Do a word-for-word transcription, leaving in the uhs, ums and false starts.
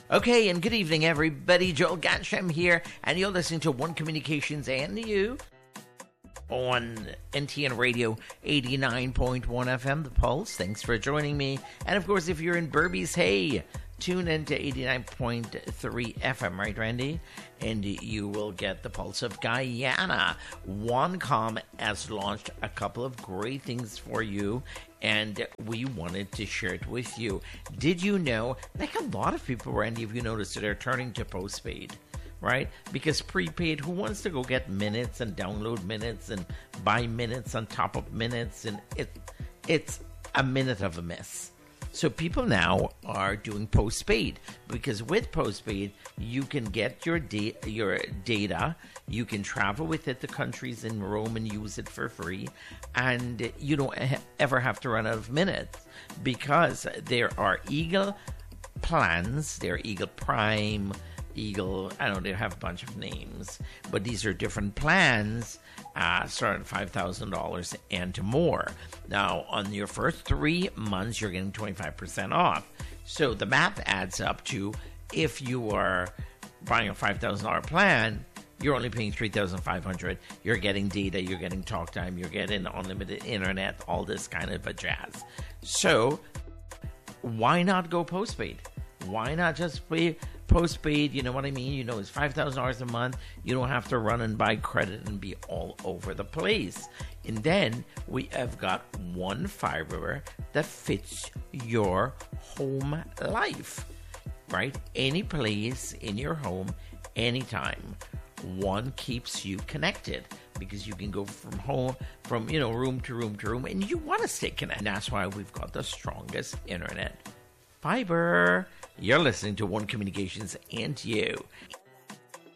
Okay, and good evening, everybody. Joel Gatcham here, and you're listening to One Communications and You on N T N Radio eighty-nine point one F M, The Pulse. Thanks for joining me. And, of course, if you're in Berbice, hey, tune in to eighty-nine point three F M, right, Randy? And you will get the Pulse of Guyana. OneCom has launched a couple of great things for you, and we wanted to share it with you. Did you know, like a lot of people, Randy, if you noticed, they're turning to postpaid, right? Because prepaid, who wants to go get minutes and download minutes and buy minutes on top of minutes? And it it's a minute of a miss. So people now are doing postpaid, because with postpaid, you can get your da- your data, you can travel with it to countries in Rome and use it for free, and you don't ha- ever have to run out of minutes, because there are Eagle plans, there are Eagle Prime, Eagle, I don't know, they have a bunch of names, but these are different plans, uh, starting at five thousand dollars and more. Now, on your first three months, you're getting twenty-five percent off. So the math adds up to, if you are buying a five thousand dollars plan, you're only paying three thousand five hundred dollars. You're getting data, you're getting talk time, you're getting unlimited internet, all this kind of a jazz. So why not go postpaid? Why not just pay postpaid? You know what I mean? You know, it's five thousand dollars a month. You don't have to run and buy credit and be all over the place. And then we have got one fiber that fits your home life, right? Any place in your home, anytime. One keeps you connected, because you can go from home, from, you know, room to room to room, and you want to stay connected. And that's why we've got the strongest internet fiber. You're listening to One Communications and You.